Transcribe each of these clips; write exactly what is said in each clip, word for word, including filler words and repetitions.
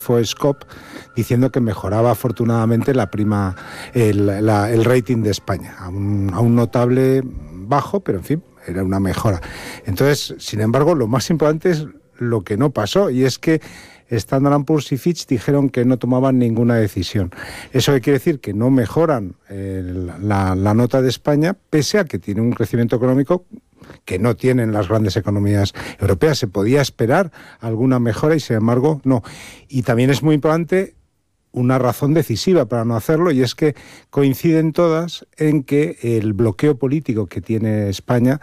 fue Scope, diciendo que mejoraba afortunadamente la prima, el, la, el rating de España, a un, a un notable bajo, pero en fin, era una mejora. Entonces, sin embargo, lo más importante es lo que no pasó, y es que Standard and Poor's y Fitch dijeron que no tomaban ninguna decisión. Eso quiere decir que no mejoran eh, la, la nota de España, pese a que tiene un crecimiento económico que no tienen las grandes economías europeas. Se podía esperar alguna mejora y, sin embargo, no. Y también es muy importante una razón decisiva para no hacerlo, y es que coinciden todas en que el bloqueo político que tiene España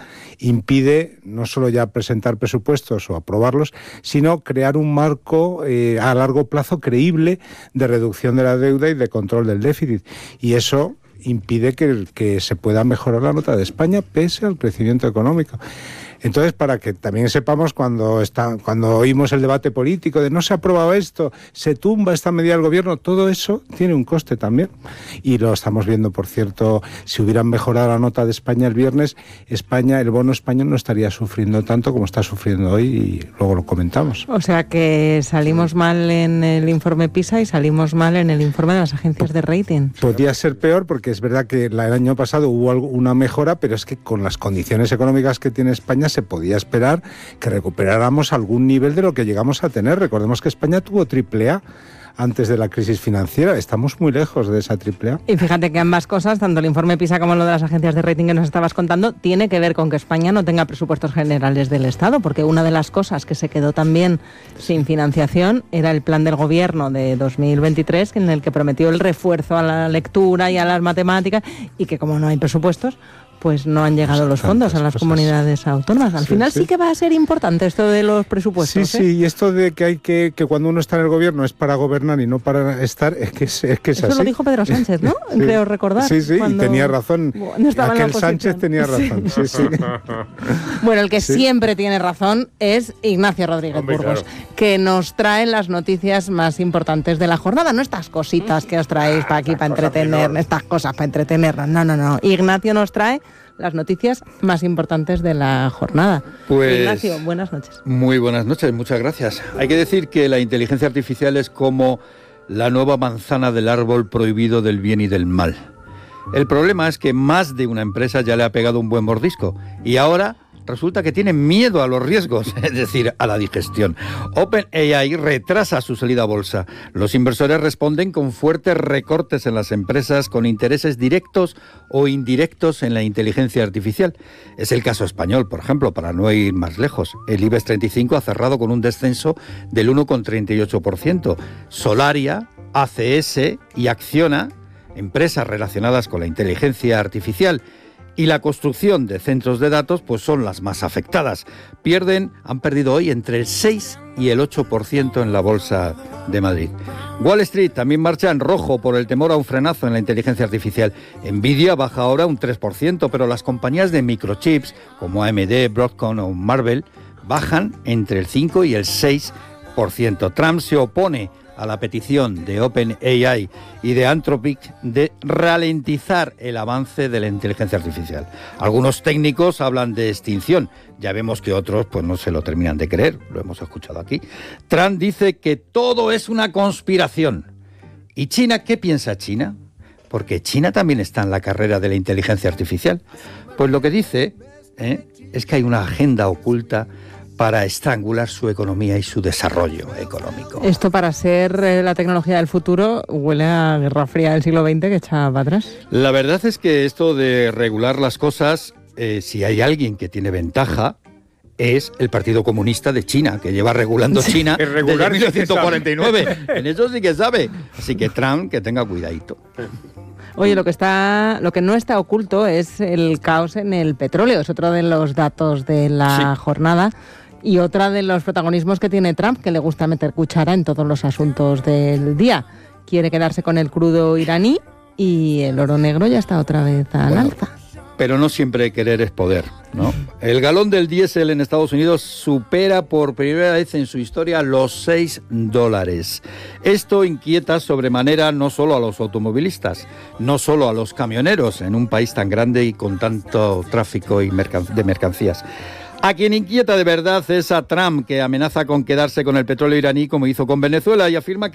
impide no solo ya presentar presupuestos o aprobarlos, sino crear un marco eh, a largo plazo creíble de reducción de la deuda y de control del déficit. Y eso impide que, que se pueda mejorar la nota de España pese al crecimiento económico. Entonces, para que también sepamos, cuando está, cuando oímos el debate político de no se aprueba esto, se tumba esta medida del gobierno, todo eso tiene un coste también. Y lo estamos viendo, por cierto, si hubieran mejorado la nota de España el viernes, España, el bono español no estaría sufriendo tanto como está sufriendo hoy, y luego lo comentamos. O sea que salimos mal en el informe PISA y salimos mal en el informe de las agencias de rating. Podría ser peor, porque es verdad que el año pasado hubo una mejora, pero es que con las condiciones económicas que tiene España se podía esperar que recuperáramos algún nivel de lo que llegamos a tener. Recordemos que España tuvo triple A antes de la crisis financiera. Estamos muy lejos de esa triple A. Y fíjate que ambas cosas, tanto el informe PISA como lo de las agencias de rating que nos estabas contando, tiene que ver con que España no tenga presupuestos generales del Estado, porque una de las cosas que se quedó también sin financiación era el plan del gobierno de dos mil veintitrés, en el que prometió el refuerzo a la lectura y a las matemáticas, y que como no hay presupuestos, pues no han llegado los fondos a las cosas. Comunidades autónomas. Al sí, final sí. sí que va a ser importante esto de los presupuestos. Sí, ¿eh? sí, y esto de que hay que, que cuando uno está en el gobierno es para gobernar y no para estar, es que es, es, que es Eso así. Eso lo dijo Pedro Sánchez, ¿no? Sí. Creo recordar. Sí, sí, cuando... y tenía razón. No estaba Aquel en la Sánchez tenía razón. Sí, sí. Bueno, el que sí. siempre tiene razón es Ignacio Rodríguez Hombre, Burgos, claro. que nos trae las noticias más importantes de la jornada. No estas cositas que os traéis para aquí, para entretener, estas cosas para entretenernos. No, no, no. Ignacio nos trae las noticias más importantes de la jornada. Pues, Ignacio, buenas noches. Muy buenas noches, muchas gracias. Hay que decir que la inteligencia artificial es como la nueva manzana del árbol prohibido del bien y del mal. El problema es que más de una empresa ya le ha pegado un buen mordisco y ahora resulta que tienen miedo a los riesgos, es decir, a la digestión. OpenAI retrasa su salida a bolsa. Los inversores responden con fuertes recortes en las empresas con intereses directos o indirectos en la inteligencia artificial. Es el caso español, por ejemplo, para no ir más lejos. El IBEX treinta y cinco ha cerrado con un descenso del uno coma treinta y ocho por ciento. Solaria, A C S y Acciona, empresas relacionadas con la inteligencia artificial y la construcción de centros de datos, pues son las más afectadas. Pierden, han perdido hoy entre el seis y el ocho por ciento en la bolsa de Madrid. Wall Street también marcha en rojo por el temor a un frenazo en la inteligencia artificial. Nvidia baja ahora un tres por ciento, pero las compañías de microchips como A M D, Broadcom o Marvell bajan entre el cinco y el seis por ciento. Trump se opone a la petición de OpenAI y de Anthropic de ralentizar el avance de la inteligencia artificial. Algunos técnicos hablan de extinción, ya vemos que otros pues no se lo terminan de creer, lo hemos escuchado aquí. Trump dice que todo es una conspiración. ¿Y China qué piensa China? Porque China también está en la carrera de la inteligencia artificial. Pues lo que dice ¿eh? es que hay una agenda oculta para estrangular su economía y su desarrollo económico. Esto, para ser eh, la tecnología del futuro, huele a Guerra Fría del siglo veinte que echa para atrás. La verdad es que esto de regular las cosas, eh, si hay alguien que tiene ventaja, es el Partido Comunista de China, que lleva regulando China sí, desde mil novecientos cuarenta y nueve. En eso sí que sabe. Así que Trump, que tenga cuidadito. Oye, lo que está, lo que no está oculto es el caos en el petróleo. Es otro de los datos de la sí. jornada. Y otra de los protagonismos que tiene Trump, que le gusta meter cuchara en todos los asuntos del día. Quiere quedarse con el crudo iraní y el oro negro ya está otra vez al bueno, alza. Pero no siempre querer es poder, ¿no? El galón del diésel en Estados Unidos supera por primera vez en su historia los seis dólares. Esto inquieta sobremanera no solo a los automovilistas, no solo a los camioneros en un país tan grande y con tanto tráfico y mercan- de mercancías. A quien inquieta de verdad es a Trump, que amenaza con quedarse con el petróleo iraní como hizo con Venezuela y afirma que